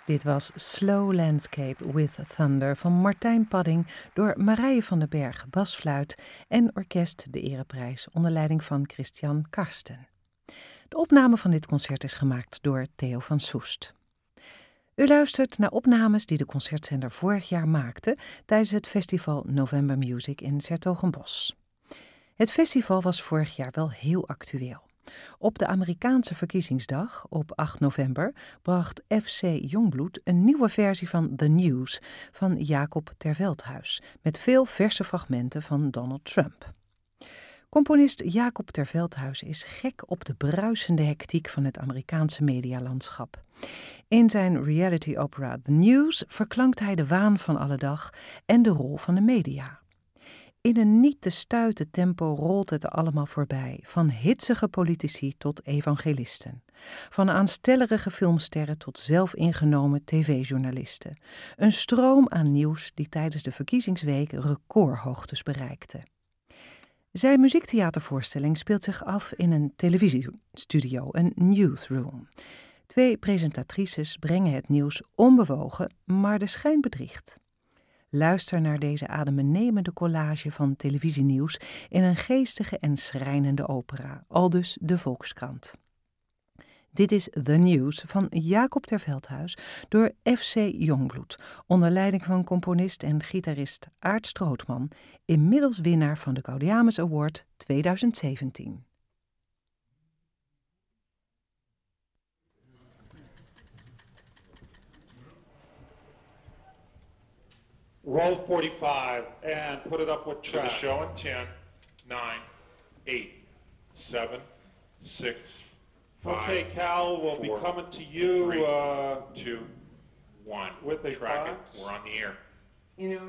Dit was Slow Landscape with Thunder van Martijn Padding door Marije van den Berg, basfluit en orkest De Ereprijs onder leiding van Christian Karsten. De opname van dit concert is gemaakt door Theo van Soest. U luistert naar opnames die de concertzender vorig jaar maakte tijdens het festival November Music in 's-Hertogenbosch. Het festival was vorig jaar wel heel actueel. Op de Amerikaanse verkiezingsdag, op 8 november, bracht FC Jongbloed een nieuwe versie van The News van Jacob ter Veldhuis, met veel verse fragmenten van Donald Trump. Componist Jacob ter Veldhuis is gek op de bruisende hectiek van het Amerikaanse medialandschap. In zijn reality opera The News verklankt hij de waan van alle dag en de rol van de media. In een niet te stuiten tempo rolt het er allemaal voorbij, van hitsige politici tot evangelisten. Van aanstellerige filmsterren tot zelfingenomen tv-journalisten. Een stroom aan nieuws die tijdens de verkiezingsweek recordhoogtes bereikte. Zijn muziektheatervoorstelling speelt zich af in een televisiestudio, een newsroom. 2 presentatrices brengen het nieuws onbewogen, maar de schijn bedriegt. Luister naar deze adembenemende collage van televisienieuws in een geestige en schrijnende opera, aldus de Volkskrant. Dit is The News van Jacob ter Veldhuis door FC Jongbloed, onder leiding van componist en gitarist Aart Strootman, inmiddels winnaar van de Gaudeamus Award 2017. Roll 45 and put it up with To track. the show in 10, 9, 8, 7, 6, 5, Okay, Cal, we'll be 4, coming to you 3, 2, 1. with a Track box. it. We're on the air. You know,